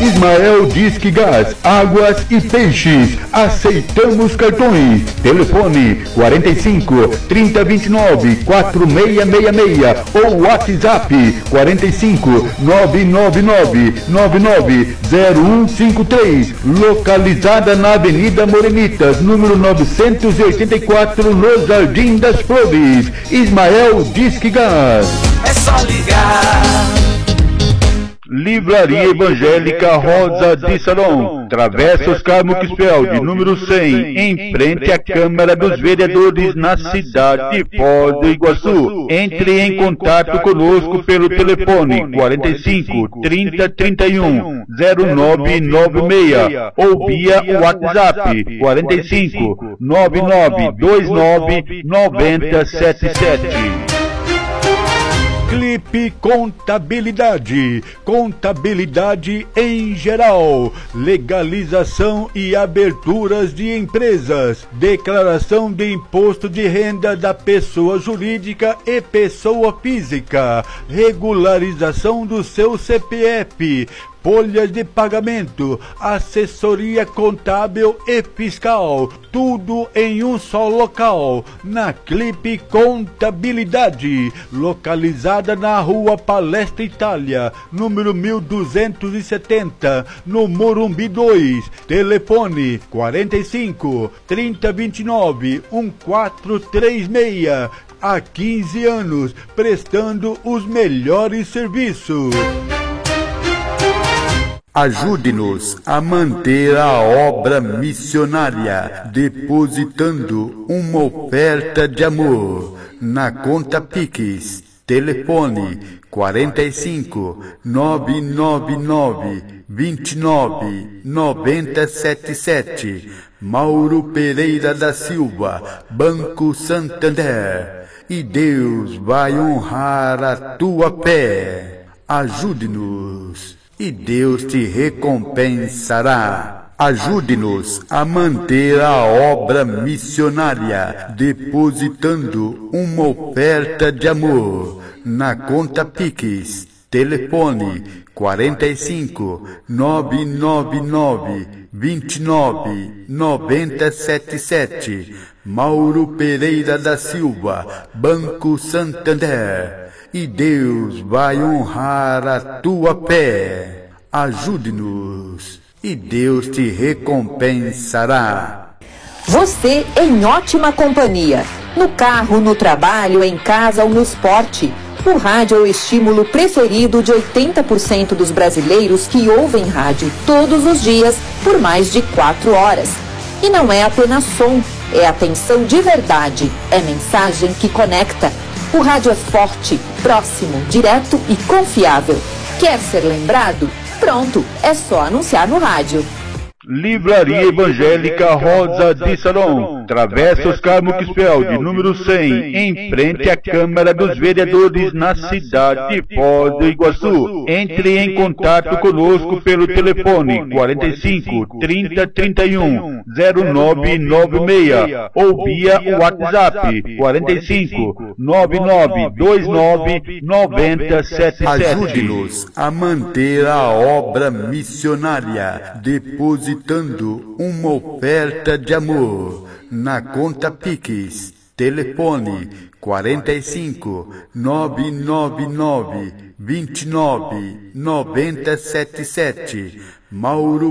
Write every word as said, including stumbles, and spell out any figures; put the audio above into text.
Ismael Disque Gás, Águas e Peixes. Aceitamos cartões. Telefone quarenta e cinco, trinta, vinte e nove, quarenta e seis sessenta e seis ou WhatsApp quarenta e cinco, nove nove nove, nove nove zero um cinco três. Localizada na Avenida Morenitas, número novecentos e oitenta e quatro, no Jardim das Flores. Ismael Disque Gás. É só ligar. Livraria Evangélica Rosa de Saron, Travessa Oscar Muxfeld, número cem, em frente à Câmara dos Vereadores, na cidade de Foz do Iguaçu. Entre em contato conosco pelo telefone quarenta e cinco, trinta, trinta e um, zero nove nove seis ou via WhatsApp quarenta e cinco, nove nove dois nove, nove zero sete sete. Clipe Contabilidade, contabilidade em geral, legalização e aberturas de empresas, declaração de imposto de renda da pessoa jurídica e pessoa física, regularização do seu C P F, folhas de pagamento, assessoria contábil e fiscal, tudo em um só local, na Clipe Contabilidade, localizada na Rua Palestra Itália, número mil duzentos e setenta, no Morumbi dois, telefone quarenta e cinco, trinta, vinte e nove, quatorze trinta e seis, há quinze anos, prestando os melhores serviços. Ajude-nos a manter a obra missionária, depositando uma oferta de amor na conta Pix. Telefone quarenta e cinco, nove nove nove, vinte e nove, noventa setenta e sete. Mauro Pereira da Silva, Banco Santander. E Deus vai honrar a tua fé. Ajude-nos e Deus te recompensará. Ajude-nos a manter a obra missionária, depositando uma oferta de amor na conta Pix. Telefone quarenta e cinco, nove nove nove, vinte e nove, noventa setenta e sete. Mauro Pereira da Silva, Banco Santander. E Deus vai honrar a tua fé. Ajude-nos e Deus te recompensará. Você em ótima companhia. No carro, no trabalho, em casa ou no esporte. O rádio é o estímulo preferido de oitenta por cento dos brasileiros que ouvem rádio todos os dias por mais de quatro horas. E não é apenas som, é atenção de verdade, é mensagem que conecta. O rádio é forte, próximo, direto e confiável. Quer ser lembrado? Pronto, é só anunciar no rádio. Livraria Evangélica Rosa de Saron, Travessa Oscar Muxfeld, número cem, em frente à Câmara dos Vereadores, na cidade de Foz do Iguaçu. Entre em contato conosco pelo telefone quarenta e cinco, trinta, trinta e um, zero nove nove seis ou via WhatsApp quarenta e cinco, nove nove dois nove, nove zero sete sete. Ajude-nos a manter a obra missionária, depositando uma oferta de amor na conta Pix. Telefone quarenta e cinco, nove nove nove, vinte e nove, noventa setenta e sete. Mauro